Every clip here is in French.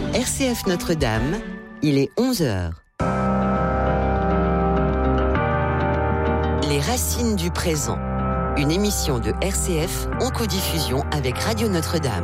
RCF Notre-Dame, il est 11h. Les racines du présent. Une émission de RCF en codiffusion avec Radio Notre-Dame.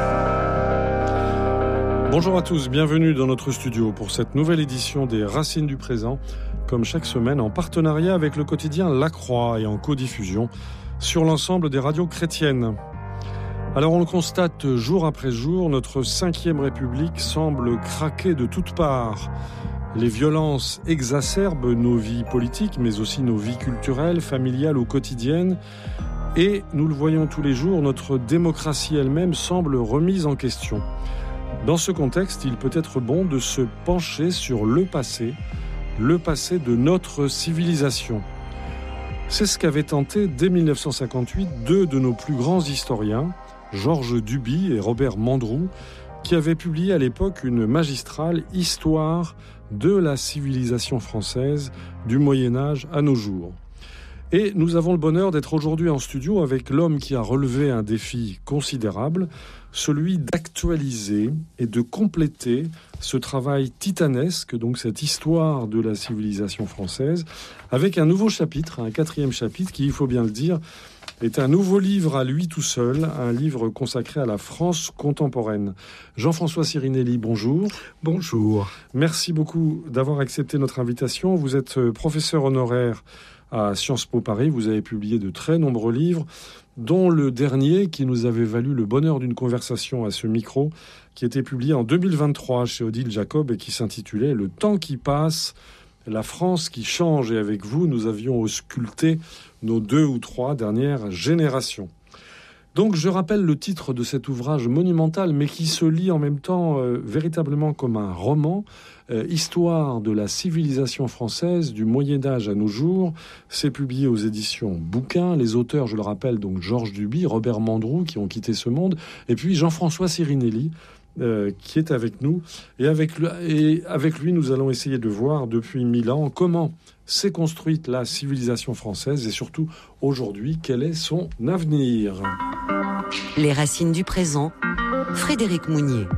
Bonjour à tous, bienvenue dans notre studio pour cette nouvelle édition des Racines du présent, comme chaque semaine en partenariat avec le quotidien La Croix et en codiffusion sur l'ensemble des radios chrétiennes. Alors on le constate jour après jour, notre 5e République semble craquer de toutes parts. Les violences exacerbent nos vies politiques, mais aussi nos vies culturelles, familiales ou quotidiennes. Et nous le voyons tous les jours, notre démocratie elle-même semble remise en question. Dans ce contexte, il peut être bon de se pencher sur le passé de notre civilisation. C'est ce qu'avaient tenté dès 1958 deux de nos plus grands historiens, Georges Duby et Robert Mandrou, qui avaient publié à l'époque une magistrale histoire de la civilisation française du Moyen-Âge à nos jours. Et nous avons le bonheur d'être aujourd'hui en studio avec l'homme qui a relevé un défi considérable, celui d'actualiser et de compléter ce travail titanesque, donc cette histoire de la civilisation française, avec un nouveau chapitre, un 4e chapitre qui, il faut bien le dire, est un nouveau livre à lui tout seul, un livre consacré à la France contemporaine. Jean-François Sirinelli, bonjour. Bonjour. Merci beaucoup d'avoir accepté notre invitation. Vous êtes professeur honoraire à Sciences Po Paris. Vous avez publié de très nombreux livres, dont le dernier qui nous avait valu le bonheur d'une conversation à ce micro, qui était publié en 2023 chez Odile Jacob et qui s'intitulait « Le temps qui passe, la France qui change ». Et avec vous, nous avions ausculté nos 2 ou 3 dernières générations. Donc je rappelle le titre de cet ouvrage monumental, mais qui se lit en même temps véritablement comme un roman, Histoire de la civilisation française du Moyen-Âge à nos jours. C'est publié aux éditions Bouquin. Les auteurs, je le rappelle, donc Georges Duby, Robert Mandrou, qui ont quitté ce monde, et puis Jean-François Sirinelli, qui est avec nous. Et avec lui, nous allons essayer de voir depuis 1000 ans comment s'est construite la civilisation française et surtout, aujourd'hui, quel est son avenir. Les racines du présent, Frédéric Mounier.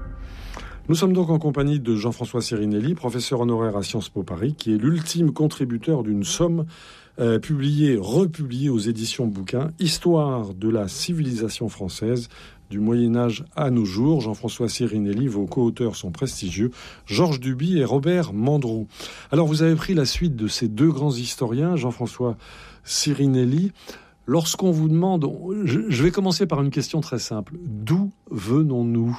Nous sommes donc en compagnie de Jean-François Sirinelli, professeur honoraire à Sciences Po Paris, qui est l'ultime contributeur d'une somme republiée aux éditions Bouquin, Histoire de la civilisation française du Moyen-Âge à nos jours. Jean-François Sirinelli, vos co-auteurs sont prestigieux, Georges Duby et Robert Mandrou. Alors vous avez pris la suite de ces 2 grands historiens, Jean-François Sirinelli. Lorsqu'on vous demande, je vais commencer par une question très simple. D'où venons-nous ?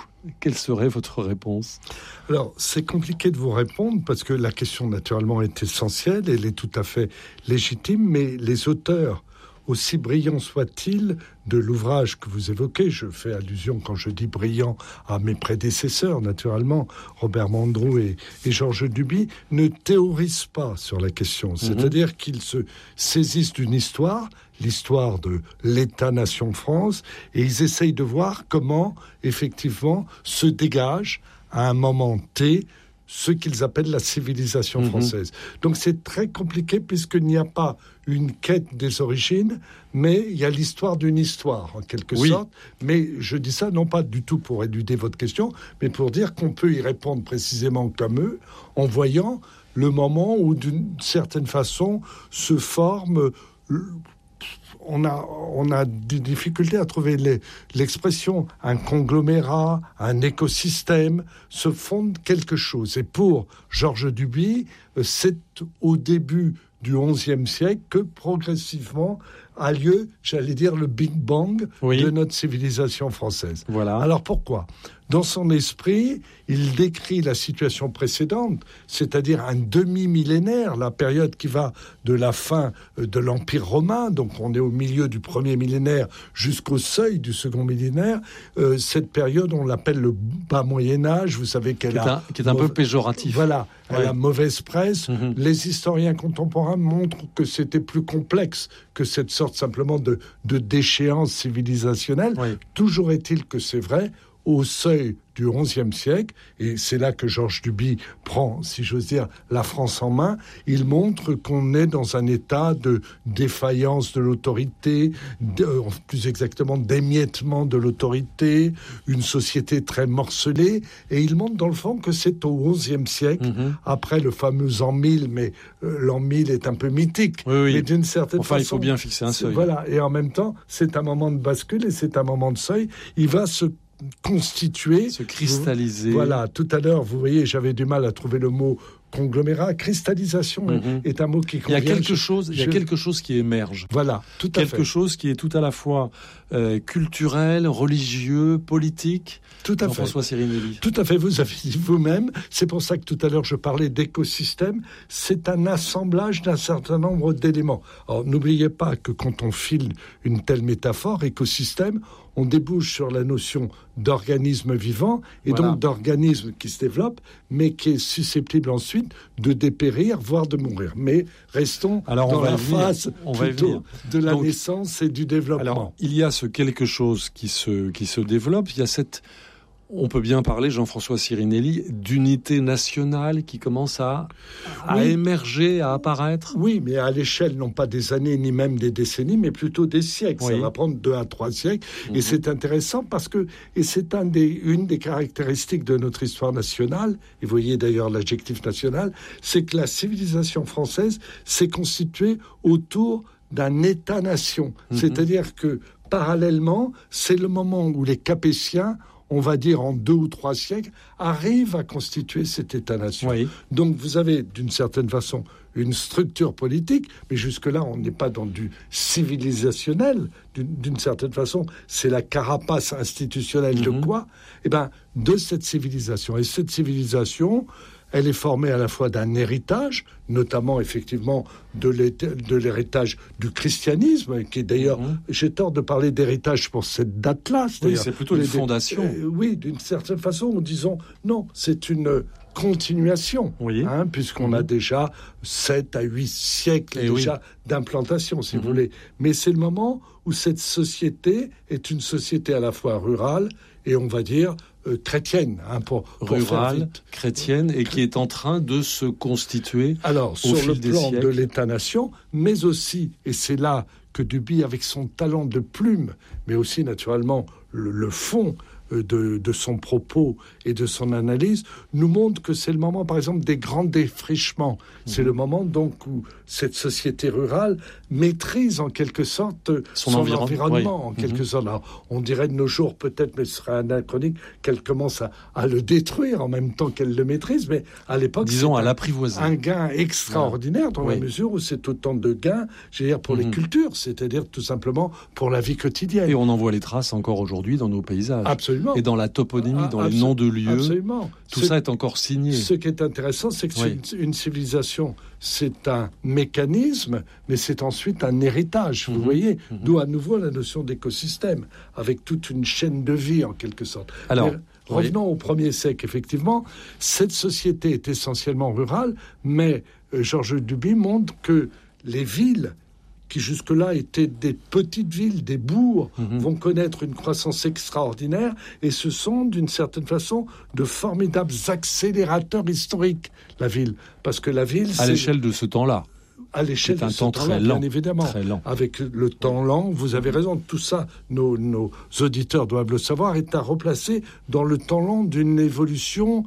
Quelle serait votre réponse ? Alors, c'est compliqué de vous répondre parce que la question, naturellement, est essentielle. Elle est tout à fait légitime, mais les auteurs, aussi brillants soient-ils, de l'ouvrage que vous évoquez, je fais allusion quand je dis brillant à mes prédécesseurs, naturellement, Robert Mandrou et Georges Duby, ne théorisent pas sur la question. C'est-à-dire qu'ils se saisissent d'une histoire, l'histoire de l'État-nation France, et ils essayent de voir comment, effectivement, se dégage à un moment T ce qu'ils appellent la civilisation française. Donc c'est très compliqué puisqu'il n'y a pas une quête des origines, mais il y a l'histoire d'une histoire, en quelque sorte. Mais je dis ça non pas du tout pour éluder votre question, mais pour dire qu'on peut y répondre précisément comme eux, en voyant le moment où, d'une certaine façon, se forme... On a des difficultés à trouver l'expression, un conglomérat, un écosystème, se fonde quelque chose. Et pour Georges Duby, c'est au début du XIe siècle que progressivement a lieu, j'allais dire, le Big Bang de notre civilisation française. Voilà. Alors pourquoi ? Dans son esprit, il décrit la situation précédente, c'est-à-dire un demi-millénaire, la période qui va de la fin de l'Empire romain, donc on est au milieu du premier millénaire jusqu'au seuil du second millénaire. Cette période, on l'appelle le bas Moyen-Âge, vous savez qui est un peu péjoratif. Voilà, elle a mauvaise presse. Les historiens contemporains montrent que c'était plus complexe que cette sorte simplement de déchéance civilisationnelle. Toujours est-il que c'est vrai, au seuil du XIe siècle, et c'est là que Georges Duby prend, si j'ose dire, la France en main. Il montre qu'on est dans un état de défaillance de l'autorité, plus exactement d'émiettement de l'autorité, une société très morcelée, et il montre dans le fond que c'est au XIe siècle, après le fameux an 1000, mais l'an 1000 est un peu mythique, mais d'une certaine façon... il faut bien fixer un seuil. Voilà, et en même temps, c'est un moment de bascule et c'est un moment de seuil. Il va se constituer... Se cristalliser. Voilà, tout à l'heure, vous voyez, j'avais du mal à trouver le mot conglomérat. Cristallisation est un mot qui convient. Il y a quelque chose qui émerge. Voilà, tout à fait. Quelque chose qui est tout à la fois culturel, religieux, politique. Tout à fait. Jean-François Sirinelli. Tout à fait, vous avez dit vous-même. C'est pour ça que tout à l'heure je parlais d'écosystème. C'est un assemblage d'un certain nombre d'éléments. Alors n'oubliez pas que quand on file une telle métaphore, écosystème, on débouche sur la notion d'organisme vivant et donc d'organisme qui se développe, mais qui est susceptible ensuite de dépérir, voire de mourir. Mais restons dans la phase plutôt de la naissance et du développement. Alors, il y a ce quelque chose qui se développe, il y a cette... On peut bien parler, Jean-François Sirinelli, d'unité nationale qui commence à émerger, à apparaître. Oui, mais à l'échelle, non pas des années, ni même des décennies, mais plutôt des siècles. Ça va prendre 2 à 3 siècles. Et c'est intéressant parce que, et c'est une des caractéristiques de notre histoire nationale, et vous voyez d'ailleurs l'adjectif national, c'est que la civilisation française s'est constituée autour d'un État-nation. C'est-à-dire que, parallèlement, c'est le moment où les Capétiens, on va dire en 2 ou 3 siècles, arrive à constituer cet État-nation. Donc vous avez, d'une certaine façon, une structure politique, mais jusque-là, on n'est pas dans du civilisationnel. D'une certaine façon, c'est la carapace institutionnelle de quoi ? Eh bien, de cette civilisation. Et cette civilisation... Elle est formée à la fois d'un héritage, notamment effectivement de l'héritage du christianisme, qui est d'ailleurs, j'ai tort de parler d'héritage pour cette date-là. Oui, c'est plutôt une fondation. Oui, d'une certaine façon, en disant non, c'est une continuation, puisqu'on a déjà 7 à 8 siècles d'implantation, si vous voulez. Mais c'est le moment où cette société est une société à la fois rurale et on va dire chrétienne, pour rurale, chrétienne, et qui est en train de se constituer au sur fil le des plan siècles. de l'État-nation, mais aussi, et c'est là que Duby, avec son talent de plume, mais aussi naturellement le fond de son propos et de son analyse, nous montre que c'est le moment, par exemple, des grands défrichements. C'est le moment, donc, où cette société rurale maîtrise, en quelque sorte, son environnement, en quelque sorte. Alors, on dirait de nos jours, peut-être, mais ce serait anachronique, qu'elle commence à le détruire en même temps qu'elle le maîtrise, mais à l'époque, disons à l'apprivoiser. Un gain extraordinaire dans la mesure où c'est autant de gains, je veux dire, pour les cultures, c'est-à-dire tout simplement pour la vie quotidienne. Et on en voit les traces encore aujourd'hui dans nos paysages. Absolument. Et dans la toponymie, dans les noms de lieux. Absolument. Tout ça est encore signé. Ce qui est intéressant, c'est que une civilisation, c'est un mécanisme, mais c'est ensuite un héritage, vous voyez. D'où à nouveau la notion d'écosystème, avec toute une chaîne de vie, en quelque sorte. Alors, revenons au 1er siècle, effectivement. Cette société est essentiellement rurale, mais Georges Duby montre que les villes, qui jusque-là étaient des petites villes, des bourgs, vont connaître une croissance extraordinaire, et ce sont, d'une certaine façon, de formidables accélérateurs historiques, la ville. Parce que la ville, à l'échelle de ce temps-là. À l'échelle de ce temps-là, bien évidemment. Très lent. Avec le temps lent, vous avez raison, tout ça, nos auditeurs doivent le savoir, est à replacer dans le temps lent d'une évolution,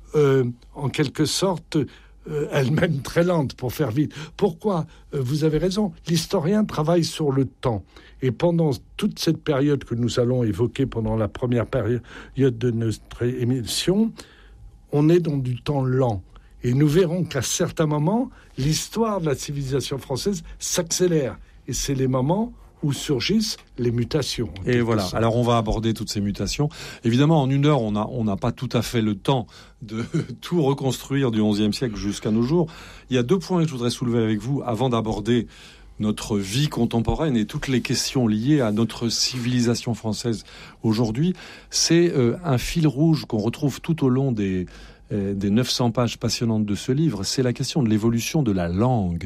en quelque sorte... elle-même très lente, pour faire vite. Pourquoi ? Vous avez raison, l'historien travaille sur le temps. Et pendant toute cette période que nous allons évoquer pendant la première période de notre émission, on est dans du temps lent. Et nous verrons qu'à certains moments, l'histoire de la civilisation française s'accélère. Et c'est les moments où surgissent les mutations. Et voilà, alors on va aborder toutes ces mutations. Évidemment, en 1 heure, on n'a pas tout à fait le temps de tout reconstruire du XIe siècle jusqu'à nos jours. Il y a 2 points que je voudrais soulever avec vous avant d'aborder notre vie contemporaine et toutes les questions liées à notre civilisation française aujourd'hui. C'est un fil rouge qu'on retrouve tout au long des 900 pages passionnantes de ce livre. C'est la question de l'évolution de la langue.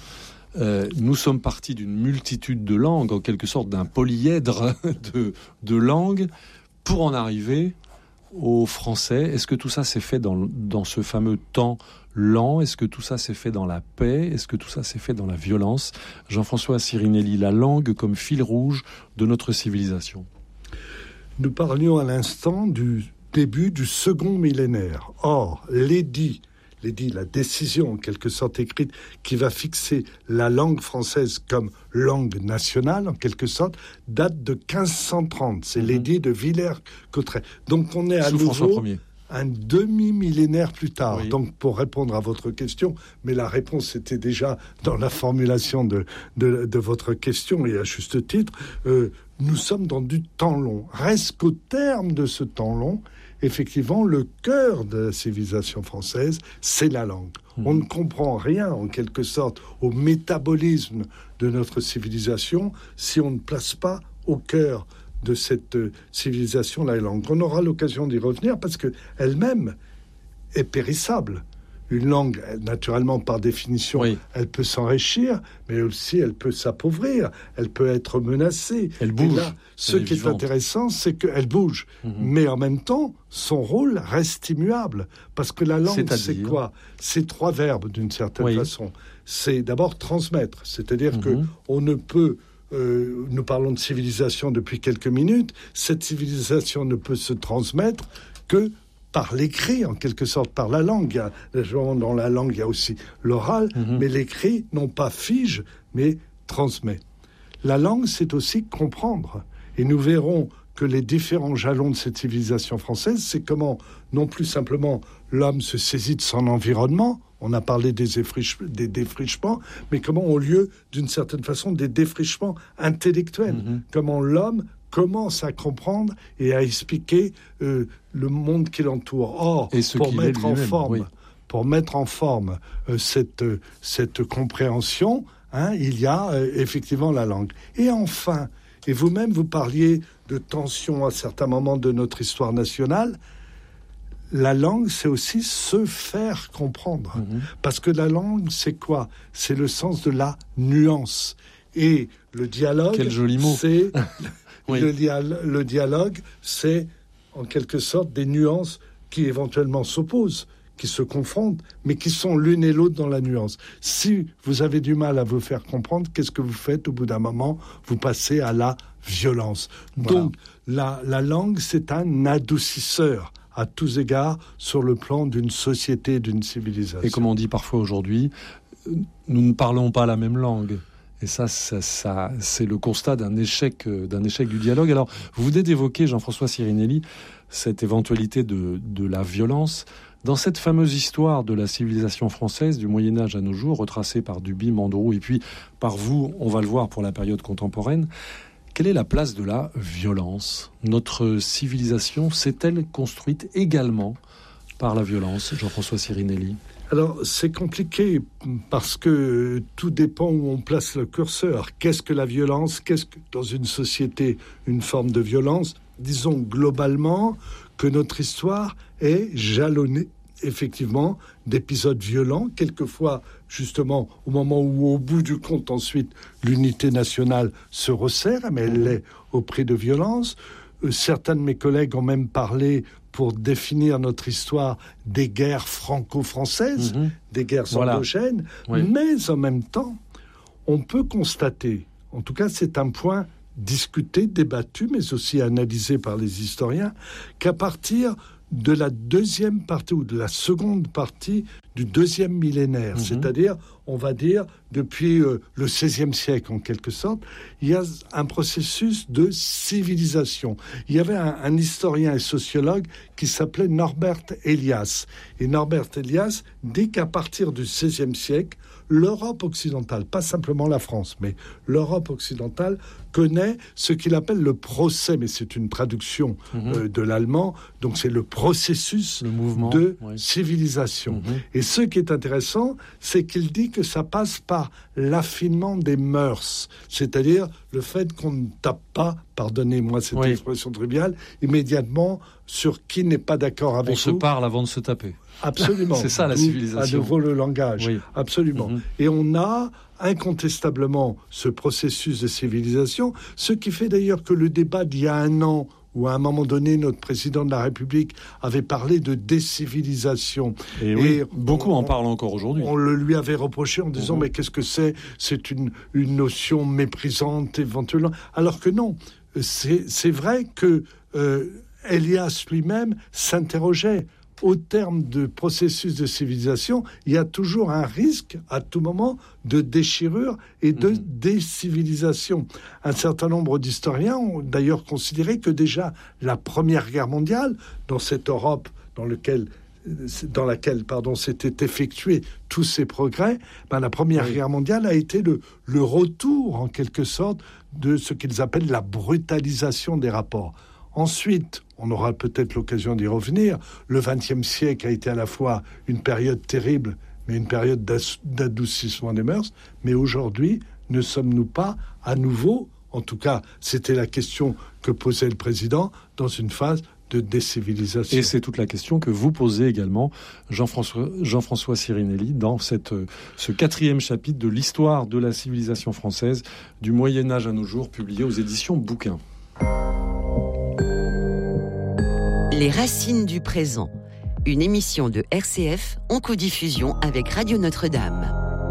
Nous sommes partis d'une multitude de langues, en quelque sorte d'un polyèdre de langues, pour en arriver aux Français. Est-ce que tout ça s'est fait dans ce fameux temps lent? Est-ce que tout ça s'est fait dans la paix? Est-ce que tout ça s'est fait dans la violence? Jean-François Sirinelli, la langue comme fil rouge de notre civilisation. Nous parlions à l'instant du début du second millénaire. Or, l'édit, la décision en quelque sorte écrite qui va fixer la langue française comme langue nationale en quelque sorte, date de 1530. C'est l'édit de Villers-Cotterêts. Donc on est à nouveau un demi-millénaire plus tard. Oui. Donc pour répondre à votre question, mais la réponse était déjà dans la formulation de votre question et à juste titre, nous sommes dans du temps long. Reste qu'au terme de ce temps long, effectivement, le cœur de la civilisation française, c'est la langue. On ne comprend rien, en quelque sorte, au métabolisme de notre civilisation si on ne place pas au cœur de cette civilisation la langue. On aura l'occasion d'y revenir parce qu'elle-même est périssable. Une langue, naturellement, par définition, elle peut s'enrichir, mais aussi elle peut s'appauvrir, elle peut être menacée. Elle bouge. Et là, ce qui est intéressant, c'est qu'elle bouge. Mais en même temps, son rôle reste immuable. Parce que la langue, c'est quoi? C'est 3 verbes, d'une certaine façon. C'est d'abord transmettre. C'est-à-dire qu'on ne peut... nous parlons de civilisation depuis quelques minutes. Cette civilisation ne peut se transmettre que par l'écrit, en quelque sorte, par la langue. Dans la langue, il y a aussi l'oral, mais l'écrit, non pas fige, mais transmet. La langue, c'est aussi comprendre. Et nous verrons que les différents jalons de cette civilisation française, c'est comment, non plus simplement, l'homme se saisit de son environnement, on a parlé des défrichements, mais comment ont lieu, d'une certaine façon, des défrichements intellectuels. Comment l'homme commence à comprendre et à expliquer le monde qui l'entoure. Or, pour mettre en forme cette compréhension, il y a effectivement la langue. Et enfin, et vous-même vous parliez de tension à certains moments de notre histoire nationale, la langue, c'est aussi se faire comprendre. Parce que la langue, c'est quoi? C'est le sens de la nuance. Et le dialogue, quel joli mot. C'est... Le dialogue, c'est en quelque sorte des nuances qui éventuellement s'opposent, qui se confrontent, mais qui sont l'une et l'autre dans la nuance. Si vous avez du mal à vous faire comprendre, qu'est-ce que vous faites? Au bout d'un moment, vous passez à la violence. Voilà. Donc, la langue, c'est un adoucisseur à tous égards sur le plan d'une société, d'une civilisation. Et comme on dit parfois aujourd'hui, nous ne parlons pas la même langue. Et ça, c'est le constat d'un échec du dialogue. Alors, vous venez d'évoquer, Jean-François Sirinelli, cette éventualité de la violence. Dans cette fameuse histoire de la civilisation française, du Moyen-Âge à nos jours, retracée par Duby, Mandrou, et puis par vous, on va le voir pour la période contemporaine, quelle est la place de la violence? Notre civilisation s'est-elle construite également par la violence, Jean-François Sirinelli? Alors, c'est compliqué parce que tout dépend où on place le curseur. Qu'est-ce que la violence? Qu'est-ce que, dans une société, une forme de violence? Disons globalement que notre histoire est jalonnée, effectivement, d'épisodes violents, quelquefois, justement, au moment où, au bout du compte, ensuite, l'unité nationale se resserre, mais elle l'est au prix de violence. Certains de mes collègues ont même parlé, pour définir notre histoire, des guerres franco-françaises, des guerres endogènes, mais en même temps, on peut constater, en tout cas c'est un point discuté, débattu, mais aussi analysé par les historiens, qu'à partir de la deuxième partie ou de la seconde partie du deuxième millénaire, c'est-à-dire, on va dire, depuis le XVIe siècle en quelque sorte, il y a un processus de civilisation. Il y avait un historien et sociologue qui s'appelait Norbert Elias. Et Norbert Elias dit qu'à partir du XVIe siècle, l'Europe occidentale, pas simplement la France, mais l'Europe occidentale connaît ce qu'il appelle le procès, mais c'est une traduction de l'allemand, donc c'est le processus de civilisation. Et ce qui est intéressant, c'est qu'il dit que ça passe par l'affinement des mœurs, c'est-à-dire le fait qu'on ne tape pas, pardonnez-moi cette expression triviale, immédiatement sur qui n'est pas d'accord avec vous. On se parle avant de se taper. Absolument. C'est ça la civilisation. À nouveau le langage. Oui. Absolument. Et on a incontestablement ce processus de civilisation, ce qui fait d'ailleurs que le débat d'il y a un an où à un moment donné, notre président de la République avait parlé de décivilisation. Et oui, beaucoup en parlent encore aujourd'hui. On le lui avait reproché en disant mais qu'est-ce que c'est ? C'est une notion méprisante éventuellement. Alors que non, c'est vrai que Elias lui-même s'interrogeait. Au terme de processus de civilisation, il y a toujours un risque, à tout moment, de déchirure et de décivilisation. Un certain nombre d'historiens ont d'ailleurs considéré que déjà la Première Guerre mondiale, dans cette Europe dans laquelle s'étaient effectués tous ces progrès, la Première Guerre mondiale a été le retour, en quelque sorte, de ce qu'ils appellent la brutalisation des rapports. Ensuite, on aura peut-être l'occasion d'y revenir, le XXe siècle a été à la fois une période terrible, mais une période d'adoucissement des mœurs. Mais aujourd'hui, ne sommes-nous pas à nouveau, en tout cas, c'était la question que posait le président, dans une phase de décivilisation. Et c'est toute la question que vous posez également, Jean-François Sirinelli, dans ce 4e chapitre de l'histoire de la civilisation française, du Moyen-Âge à nos jours, publié aux éditions Bouquin. Les racines du présent, une émission de RCF en codiffusion avec Radio Notre-Dame.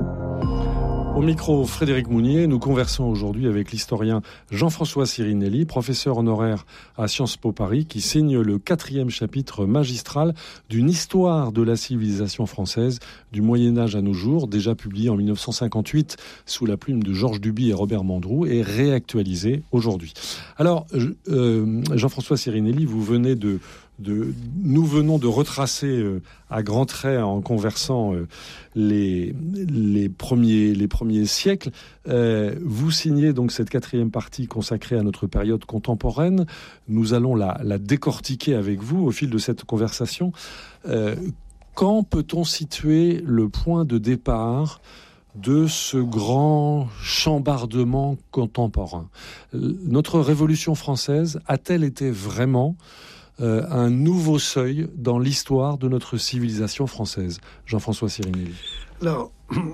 Au micro, Frédéric Mounier, nous conversons aujourd'hui avec l'historien Jean-François Sirinelli, professeur honoraire à Sciences Po Paris, qui signe le 4e chapitre magistral d'une histoire de la civilisation française du Moyen-Âge à nos jours, déjà publié en 1958 sous la plume de Georges Duby et Robert Mandrou et réactualisé aujourd'hui. Alors, Jean-François Sirinelli, nous venons de retracer à grands traits en conversant les premiers siècles. Vous signez donc cette 4e partie consacrée à notre période contemporaine. Nous allons la décortiquer avec vous au fil de cette conversation. Quand peut-on situer le point de départ de ce grand chambardement contemporain ? Notre Révolution française a-t-elle été vraiment un nouveau seuil dans l'histoire de notre civilisation française ? Jean-François Sirinelli. Alors,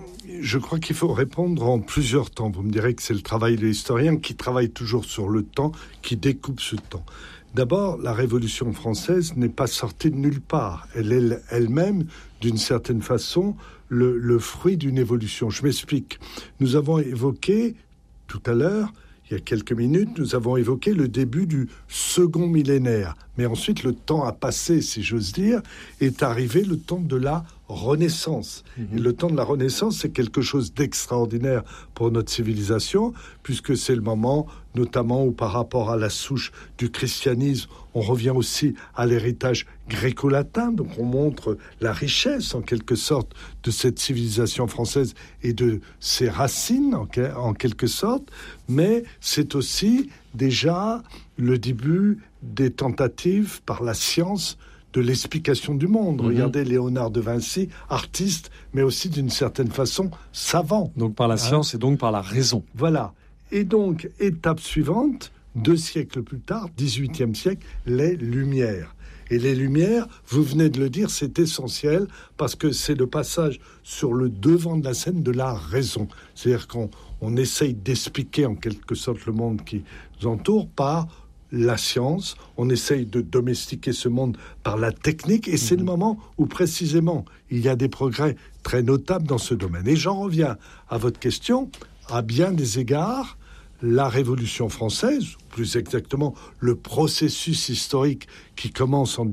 je crois qu'il faut répondre en plusieurs temps. Vous me direz que c'est le travail de l'historien qui travaille toujours sur le temps, qui découpe ce temps. D'abord, la Révolution française n'est pas sortie de nulle part. Elle est elle-même, d'une certaine façon, le fruit d'une évolution. Je m'explique. Nous avons évoqué tout à l'heure, il y a quelques minutes, nous avons évoqué le début du second millénaire. Mais ensuite, le temps a passé, si j'ose dire, est arrivé le temps de la Renaissance. Et le temps de la Renaissance, c'est quelque chose d'extraordinaire pour notre civilisation, puisque c'est le moment, notamment où par rapport à la souche du christianisme, on revient aussi à l'héritage gréco-latin. Donc on montre la richesse, en quelque sorte, de cette civilisation française et de ses racines, en quelque sorte. Mais c'est aussi déjà le début des tentatives par la science de l'explication du monde. Regardez Léonard de Vinci, artiste, mais aussi d'une certaine façon savant. Donc par la science et donc par la raison. Voilà. Et donc, étape suivante, 2 siècles plus tard, 18e siècle, les Lumières. Et les Lumières, vous venez de le dire, c'est essentiel parce que c'est le passage sur le devant de la scène de la raison. C'est-à-dire qu'on essaye d'expliquer en quelque sorte le monde qui nous entoure par la science, on essaye de domestiquer ce monde par la technique, et c'est le moment où précisément il y a des progrès très notables dans ce domaine. Et j'en reviens à votre question, à bien des égards, la Révolution française, plus exactement le processus historique qui commence en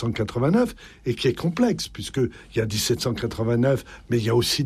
1789 et qui est complexe, puisqu'il y a 1789, mais il y a aussi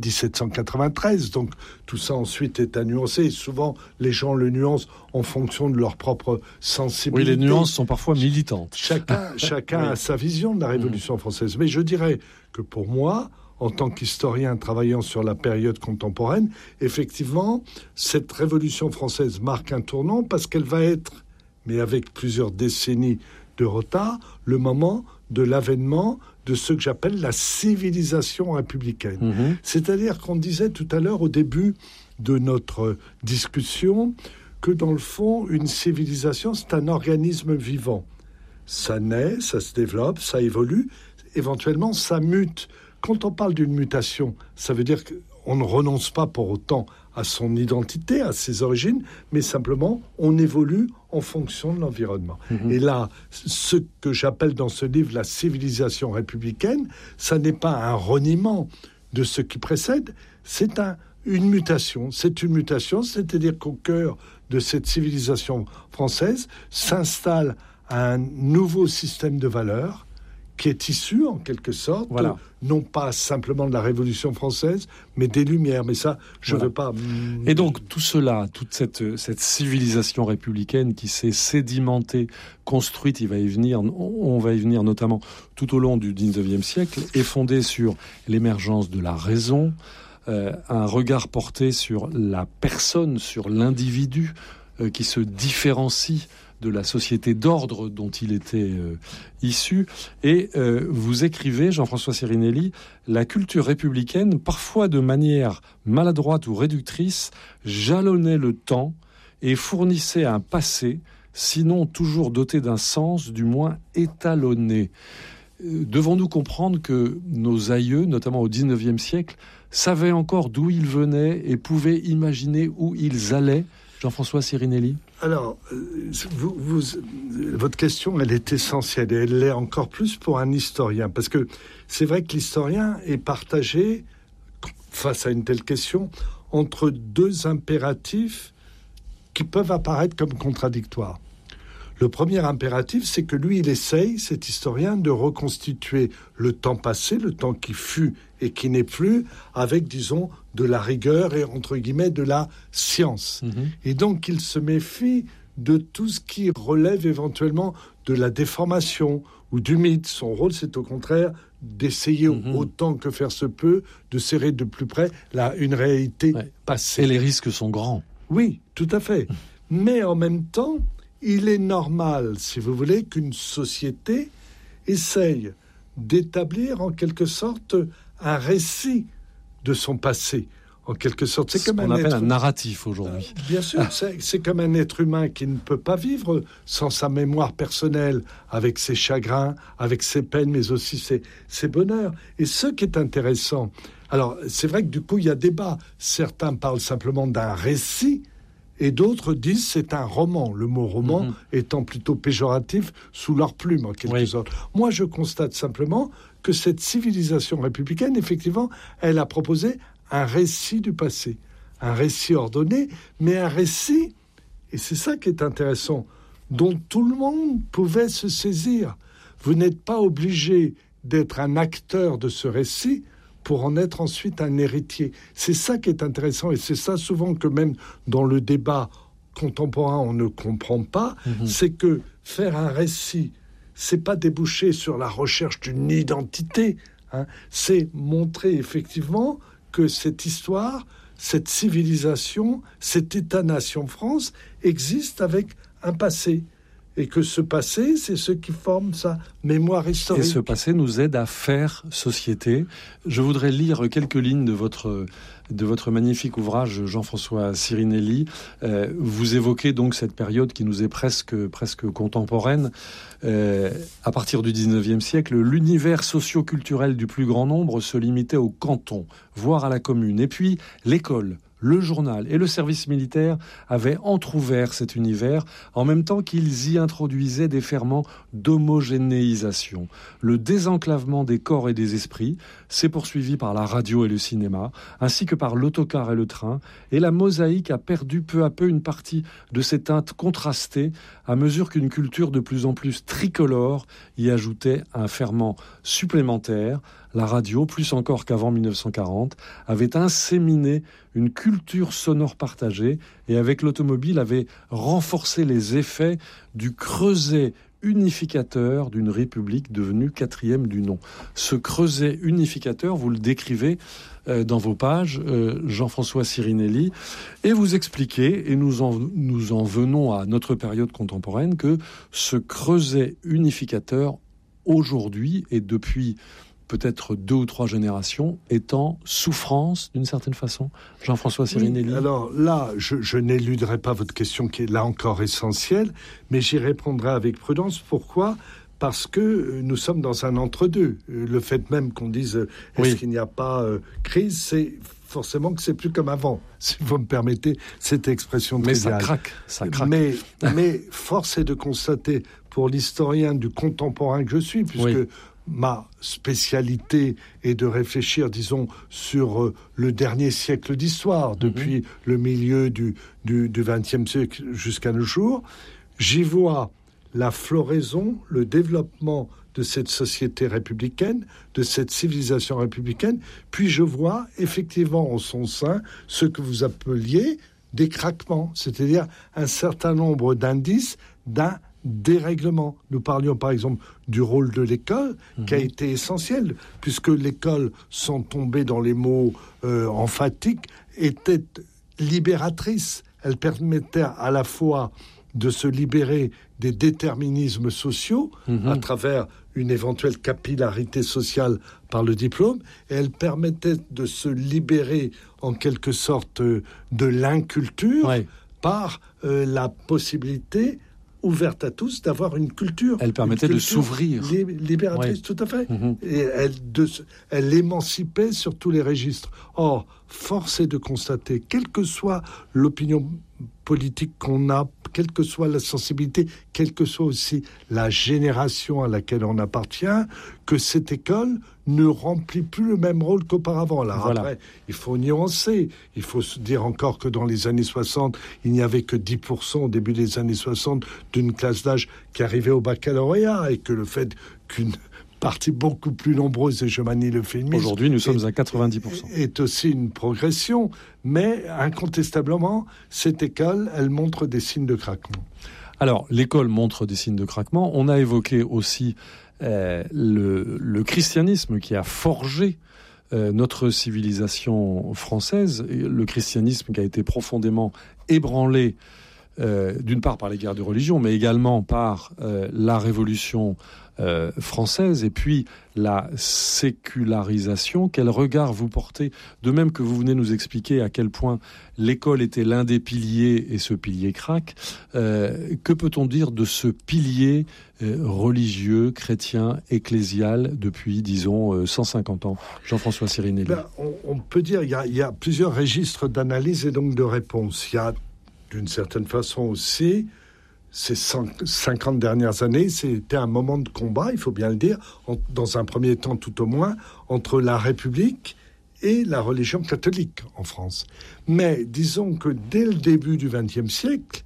1793, donc tout ça ensuite est à nuancer, et souvent les gens le nuancent en fonction de leur propre sensibilité. Oui, les nuances sont parfois militantes. Chacun a sa vision de la Révolution française, mais je dirais que pour moi, en tant qu'historien travaillant sur la période contemporaine, effectivement, cette Révolution française marque un tournant parce qu'elle va être, mais avec plusieurs décennies de retard, le moment de l'avènement de ce que j'appelle la civilisation républicaine. C'est-à-dire qu'on disait tout à l'heure, au début de notre discussion, que dans le fond, une civilisation, c'est un organisme vivant. Ça naît, ça se développe, ça évolue, éventuellement ça mute. Quand on parle d'une mutation, ça veut dire qu'on ne renonce pas pour autant à son identité, à ses origines, mais simplement on évolue en fonction de l'environnement. Et là, ce que j'appelle dans ce livre la civilisation républicaine, ça n'est pas un reniement de ce qui précède, c'est une mutation. C'est une mutation, c'est-à-dire qu'au cœur de cette civilisation française s'installe un nouveau système de valeurs qui est issu, en quelque sorte, non pas simplement de la Révolution française, mais des Lumières. Mais ça, je ne veux pas... Et donc, tout cela, toute cette civilisation républicaine qui s'est sédimentée, construite, on va y venir notamment tout au long du 19e siècle, est fondée sur l'émergence de la raison, un regard porté sur la personne, sur l'individu, qui se différencie de la société d'ordre dont il était issu. Et vous écrivez, Jean-François Sirinelli, la culture républicaine, parfois de manière maladroite ou réductrice, jalonnait le temps et fournissait un passé, sinon toujours doté d'un sens, du moins étalonné. Devons-nous comprendre que nos aïeux, notamment au XIXe siècle, savaient encore d'où ils venaient et pouvaient imaginer où ils allaient? Jean-François Sirinelli. Alors, votre question, elle est essentielle et elle l'est encore plus pour un historien, parce que c'est vrai que l'historien est partagé, face à une telle question, entre deux impératifs qui peuvent apparaître comme contradictoires. Le premier impératif, c'est que lui, il essaye, cet historien, de reconstituer le temps passé, le temps qui fut et qui n'est plus, avec, disons, de la rigueur et, entre guillemets, de la science. Et donc, il se méfie de tout ce qui relève éventuellement de la déformation ou du mythe. Son rôle, c'est au contraire d'essayer autant que faire se peut de serrer de plus près une réalité passée. Et les risques sont grands. Oui, tout à fait. Mais en même temps, il est normal, si vous voulez, qu'une société essaye d'établir en quelque sorte un récit de son passé. En quelque sorte, c'est comme un narratif aujourd'hui. Bien sûr, c'est comme un être humain qui ne peut pas vivre sans sa mémoire personnelle, avec ses chagrins, avec ses peines, mais aussi ses bonheurs. Et ce qui est intéressant, alors c'est vrai que du coup il y a débat. Certains parlent simplement d'un récit, et d'autres disent c'est un roman, le mot roman étant plutôt péjoratif sous leur plume en quelque sorte. Moi je constate simplement que cette civilisation républicaine, effectivement, elle a proposé un récit du passé, un récit ordonné, mais un récit, et c'est ça qui est intéressant, dont tout le monde pouvait se saisir. Vous n'êtes pas obligé d'être un acteur de ce récit pour en être ensuite un héritier. C'est ça qui est intéressant, et c'est ça souvent que même dans le débat contemporain on ne comprend pas, c'est que faire un récit, c'est pas déboucher sur la recherche d'une identité, c'est montrer effectivement que cette histoire, cette civilisation, cet État-nation France existe avec un passé. Et que ce passé, c'est ce qui forme sa mémoire historique. Et ce passé nous aide à faire société. Je voudrais lire quelques lignes de votre magnifique ouvrage, Jean-François Sirinelli. Vous évoquez donc cette période qui nous est presque contemporaine. À partir du 19e siècle, l'univers socio-culturel du plus grand nombre se limitait au canton, voire à la commune. Et puis, l'école, le journal et le service militaire avaient entrouvert cet univers en même temps qu'ils y introduisaient des ferments d'homogénéisation. Le désenclavement des corps et des esprits s'est poursuivi par la radio et le cinéma, ainsi que par l'autocar et le train, et la mosaïque a perdu peu à peu une partie de ses teintes contrastées à mesure qu'une culture de plus en plus tricolore y ajoutait un ferment supplémentaire. La radio, plus encore qu'avant 1940, avait inséminé une culture sonore partagée et avec l'automobile avait renforcé les effets du creuset unificateur d'une république devenue quatrième du nom. Ce creuset unificateur, vous le décrivez dans vos pages, Jean-François Sirinelli, et vous expliquez, et nous en venons à notre période contemporaine, que ce creuset unificateur, aujourd'hui et depuis peut-être 2 ou 3 générations, est en souffrance d'une certaine façon, Jean-François Sirinelli. Oui, alors là, je n'éluderai pas votre question qui est là encore essentielle, mais j'y répondrai avec prudence. Pourquoi ? Parce que nous sommes dans un entre-deux. Le fait même qu'on dise est-ce qu'il n'y a pas crise, c'est forcément que c'est plus comme avant, si vous me permettez cette expression triviale. Mais ça craque. Mais force est de constater, pour l'historien du contemporain que je suis, puisque ma spécialité est de réfléchir, disons, sur le dernier siècle d'histoire, depuis le milieu du XXe siècle jusqu'à nos jours, j'y vois la floraison, le développement de cette société républicaine, de cette civilisation républicaine, puis je vois effectivement en son sein ce que vous appeliez des craquements, c'est-à-dire un certain nombre d'indices d'un dérèglement. Nous parlions par exemple du rôle de l'école qui a été essentiel, puisque l'école, sans tomber dans les mots emphatiques, était libératrice. Elle permettait à la fois de se libérer des déterminismes sociaux à travers une éventuelle capillarité sociale par le diplôme, et elle permettait de se libérer en quelque sorte de l'inculture par la possibilité ouverte à tous d'avoir une culture. Elle permettait de s'ouvrir. Libératrice, tout à fait. Et elle émancipait sur tous les registres. Or, force est de constater, quelle que soit l'opinion politique qu'on a, quelle que soit la sensibilité, quelle que soit aussi la génération à laquelle on appartient, que cette école ne remplit plus le même rôle qu'auparavant. Alors après, il faut nuancer. Il faut se dire encore que dans les années 60, il n'y avait que 10% au début des années 60 d'une classe d'âge qui arrivait au baccalauréat, et que le fait qu'une partie beaucoup plus nombreuse, et je manie le féminisme. Aujourd'hui, nous sommes à 90%. Est aussi une progression, mais incontestablement, cette école, elle montre des signes de craquement. Alors, l'école montre des signes de craquement. On a évoqué aussi le christianisme qui a forgé notre civilisation française. Le christianisme qui a été profondément ébranlé, d'une part par les guerres de religion, mais également par la Révolution française, et puis la sécularisation. Quel regard vous portez, de même que vous venez nous expliquer à quel point l'école était l'un des piliers et ce pilier craque. Que peut-on dire de ce pilier religieux, chrétien, ecclésial depuis, disons, 150 ans? Jean-François Sirinelli. On peut dire qu'il y a plusieurs registres d'analyse et donc de réponse. Il y a d'une certaine façon aussi, ces 50 dernières années, c'était un moment de combat, il faut bien le dire, dans un premier temps tout au moins, entre la République et la religion catholique en France. Mais disons que dès le début du XXe siècle,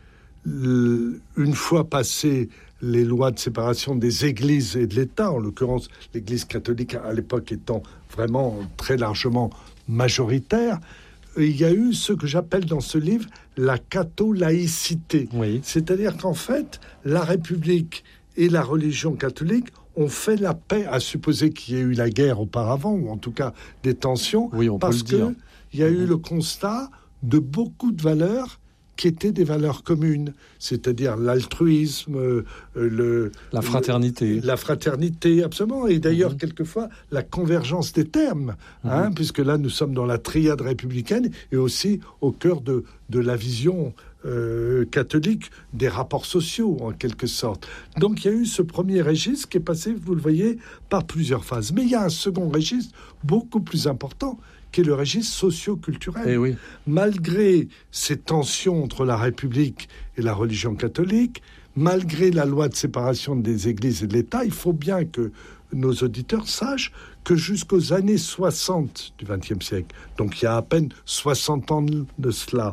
une fois passées les lois de séparation des églises et de l'État, en l'occurrence l'église catholique à l'époque étant vraiment très largement majoritaire, il y a eu ce que j'appelle dans ce livre la catholaïcité. C'est-à-dire qu'en fait, la République et la religion catholique ont fait la paix, à supposer qu'il y ait eu la guerre auparavant, ou en tout cas des tensions, parce qu'il y a eu le constat de beaucoup de valeurs qui étaient des valeurs communes, c'est-à-dire l'altruisme, la fraternité. La fraternité, absolument. Et d'ailleurs, quelquefois, la convergence des termes, puisque là, nous sommes dans la triade républicaine et aussi au cœur de la vision catholique des rapports sociaux, en quelque sorte. Donc, il y a eu ce premier registre qui est passé, vous le voyez, par plusieurs phases. Mais il y a un second registre beaucoup plus important, qui est le registre socio-culturel. Malgré ces tensions entre la République et la religion catholique, malgré la loi de séparation des églises et de l'État, il faut bien que nos auditeurs sachent que jusqu'aux années 60 du XXe siècle, donc il y a à peine 60 ans de cela,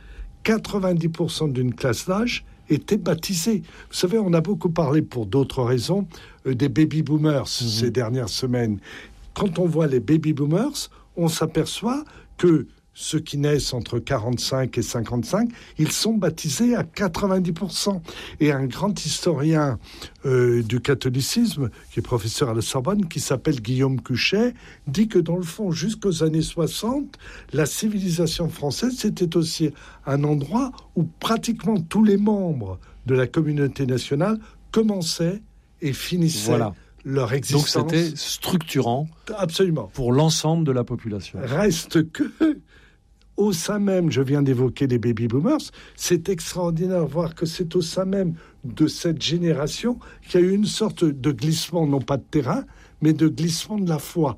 90% d'une classe d'âge était baptisée. Vous savez, on a beaucoup parlé, pour d'autres raisons, des baby-boomers ces dernières semaines. Quand on voit les baby-boomers, on s'aperçoit que ceux qui naissent entre 45 et 55, ils sont baptisés à 90%. Et un grand historien du catholicisme, qui est professeur à la Sorbonne, qui s'appelle Guillaume Cuchet, dit que dans le fond, jusqu'aux années 60, la civilisation française, c'était aussi un endroit où pratiquement tous les membres de la communauté nationale commençaient et finissaient leur existence. Donc c'était structurant. Absolument. Pour l'ensemble de la population. Reste que, au sein même, je viens d'évoquer les baby-boomers, c'est extraordinaire de voir que c'est au sein même de cette génération qu'il y a eu une sorte de glissement, non pas de terrain, mais de glissement de la foi,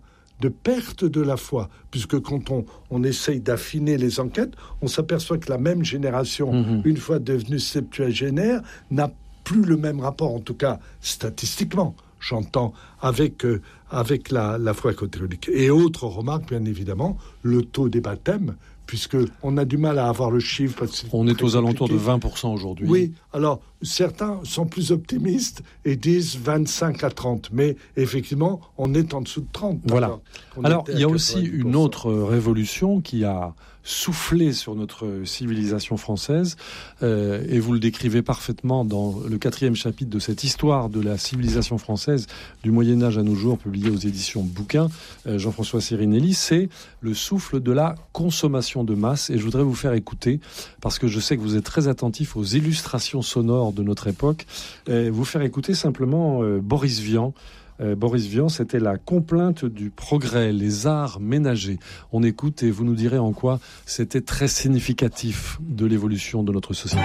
de perte de la foi, puisque quand on essaye d'affiner les enquêtes, on s'aperçoit que la même génération, une fois devenue septuagénaire, n'a plus le même rapport, en tout cas statistiquement, j'entends, avec la foi catholique. Et autre remarque, bien évidemment, le taux des baptêmes, puisqu'on a du mal à avoir le chiffre. On est aux alentours de 20% aujourd'hui. Oui, alors certains sont plus optimistes et disent 25 à 30, mais effectivement, on est en dessous de 30. Voilà. Alors, il y a aussi une autre révolution qui a soufflé sur notre civilisation française, et vous le décrivez parfaitement dans le 4e chapitre de cette histoire de la civilisation française du Moyen-Âge à nos jours, publié aux éditions Bouquin, Jean-François Sirinelli, c'est le souffle de la consommation de masse. Et je voudrais vous faire écouter, parce que je sais que vous êtes très attentif aux illustrations sonores de notre époque, vous faire écouter simplement Boris Vian. Boris Vian, c'était la complainte du progrès, les arts ménagers. On écoute et vous nous direz en quoi c'était très significatif de l'évolution de notre société.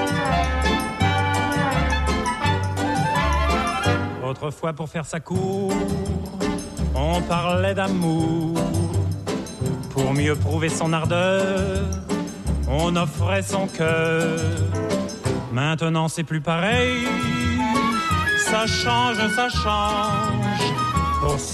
Autrefois, pour faire sa cour, on parlait d'amour. Pour mieux prouver son ardeur, on offrait son cœur. Maintenant, c'est plus pareil. Ça change, pour